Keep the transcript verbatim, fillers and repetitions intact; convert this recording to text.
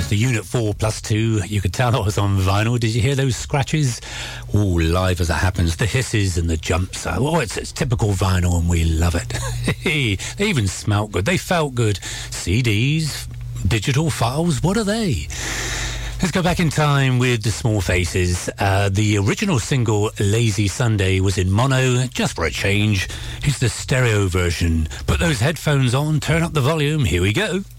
The Unit four plus two, you could tell I was on vinyl. Did you hear those scratches? Oh, live as it happens, the hisses and the jumps. Oh, it's, it's typical vinyl and we love it. They even smelt good, they felt good. C Ds, digital files, what are they? Let's go back in time with the Small Faces. Uh, the original single, Lazy Sunday, was in mono, just for a change. Here's the stereo version. Put those headphones on, turn up the volume, here we go.